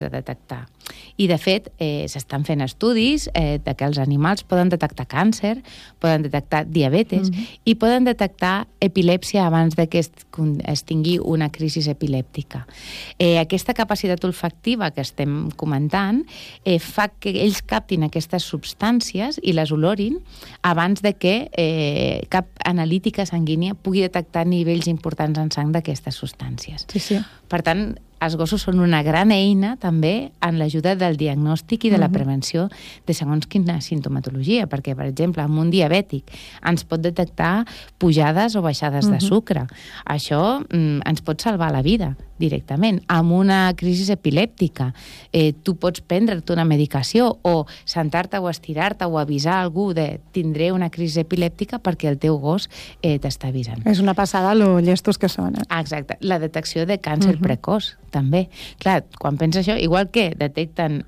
de detectar. I, de fet, s'estan fent estudis de que els animals poden detectar càncer, poden detectar diabetes i poden detectar epilèpsia abans de que es tingui una crisi epilèptica. Aquesta capacitat olfactiva que estem comentant fa que ells captin aquestes substàncies i les olorin abans de que cap analítica sanguínia pugui detectar nivells importants en sang d'aquestes substàncies. Sí. Per tant, els gossos són una gran eina també en l'ajuda del diagnòstic i de la prevenció de segons quina sintomatologia, perquè, per exemple, amb un diabètic ens pot detectar pujades o baixades de sucre. Això ens pot salvar la vida directament. Amb una crisi epilèptica tu pots prendre-te una medicació o sentar-te o estirar-te o avisar algú de tindré una crisi epilèptica perquè el teu gos t'està avisant. És una passada lo llestos que són. Exacte. La detecció de càncer precoç, també. Clar, quan penses això, igual que detecten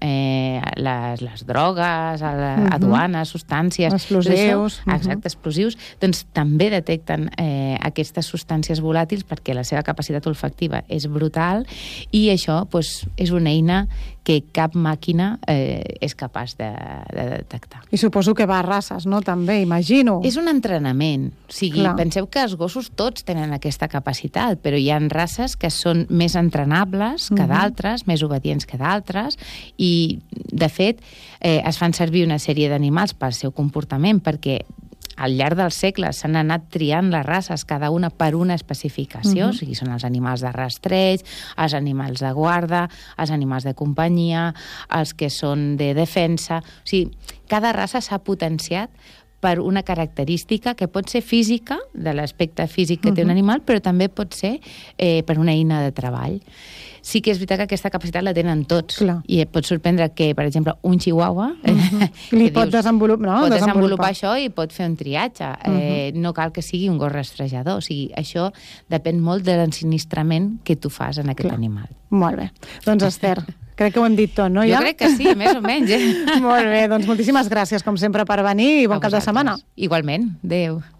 les drogues, aduanes, substàncies... Explosius. Exacte, explosius. Doncs també detecten aquestes substàncies volàtils perquè la seva capacitat olfactiva és brutal i això és una eina que cap màquina és capaç de detectar. I suposo que va a races, no? També, imagino. És un entrenament. O sigui, penseu que els gossos tots tenen aquesta capacitat, però hi ha races que són més entrenables que d'altres, més obedients que d'altres, i, de fet, es fan servir una sèrie d'animals pel seu comportament, perquè al llarg dels segles s'han anat triant les races, cada una per una especificació, o sigui, són els animals de rastreig, els animals de guarda, els animals de companyia, els que són de defensa... O sigui, cada raça s'ha potenciat per una característica que pot ser física, de l'aspecte físic que té un animal, però també pot ser per una eina de treball. Sí que és veritat que aquesta capacitat la tenen tots. Clar. I et pot sorprendre que, per exemple, un chihuahua pot desenvolupar això i pot fer un triatge. No cal que sigui un gos rastrejador. O sigui, això depèn molt de l'ensinistrament que tu fas en aquest animal. Molt bé. Doncs, Esther, crec que ho hem dit tot, no? Jo crec que sí, més o menys. Molt bé, doncs moltíssimes gràcies, com sempre, per venir i bon cap de setmana. Igualment. Adéu.